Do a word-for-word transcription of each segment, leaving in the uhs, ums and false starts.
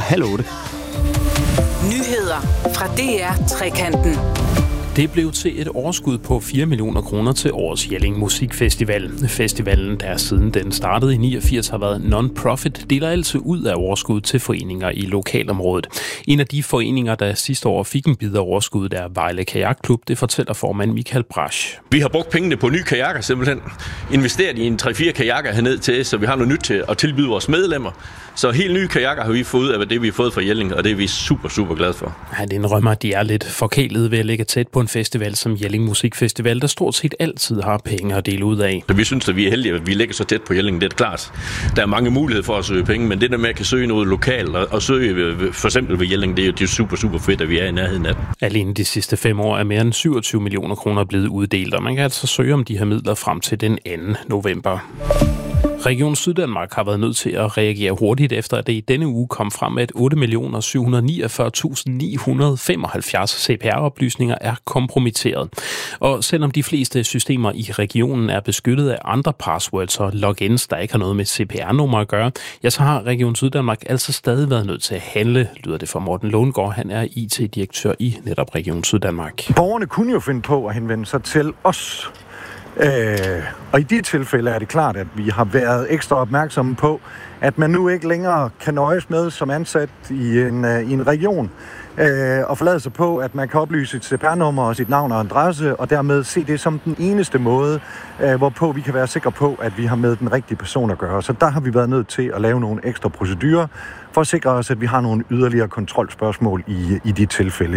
halv otte. Nyheder fra D R Trekanten. Det blev til et overskud på fire millioner kroner til årets Jelling Musikfestival. Festivalen, der siden den startede i niogfirs har været non-profit, deler altid ud af overskud til foreninger i lokalområdet. En af de foreninger, der sidste år fik en bid af overskuddet, er Vejle Kajakklub. Det fortæller formand Michael Brasch. Vi har brugt pengene på nye kajakker simpelthen. Investeret i en tre fire kajakker herned til, så vi har noget nyt til at tilbyde vores medlemmer. Så helt nye kajakker har vi fået ud af det, vi har fået fra Jelling, og det er vi super, super glade for. Ja, det indrømmer, at de er lidt forkælede ved at lægge tæt på en festival som Jelling Musikfestival, der stort set altid har penge at dele ud af. Så vi synes, at vi er heldige, at vi ligger så tæt på Jelling. Det er klart. Der er mange muligheder for at søge penge, men det der med at kan søge noget lokalt og, og søge for eksempel ved Jelling, det er jo det er super, super fedt, at vi er i nærheden af det. Alene de sidste fem år er mere end syvogtyve millioner kroner blevet uddelt, og man kan altså søge om de her midler frem til den anden november. Region Syddanmark har været nødt til at reagere hurtigt efter, at det i denne uge kom frem med, at otte millioner syv hundrede og niogfyrre tusind ni hundrede og femoghalvfjerds C P R-oplysninger er kompromitteret. Og selvom de fleste systemer i regionen er beskyttet af andre passwords og logins, der ikke har noget med C P R-nummer at gøre, ja, så har Region Syddanmark altså stadig været nødt til at handle, lyder det fra Morten Lundgaard. Han er I T-direktør i netop Region Syddanmark. Borgerne kunne jo finde på at henvende sig til os. Øh, og i de tilfælde er det klart, at vi har været ekstra opmærksomme på, at man nu ikke længere kan nøjes med som ansat i en, uh, i en region øh, og forlade sig på, at man kan oplyse sit C P R-nummer og sit navn og adresse, og dermed se det som den eneste måde, øh, hvorpå vi kan være sikre på, at vi har med den rigtige person at gøre. Så der har vi været nødt til at lave nogle ekstra procedurer for at sikre os, at vi har nogle yderligere kontrolspørgsmål i, i de tilfælde.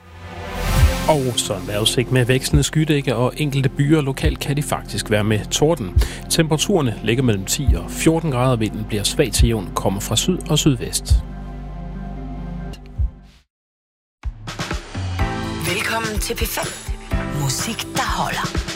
Og så en vejrudsigt med vekslende skydække, og enkelte byer lokalt kan de faktisk være med torden. Temperaturerne ligger mellem ti og fjorten grader, vinden bliver svag til jævn, kommer fra syd og sydvest. Velkommen til P fem. Musik, der holder.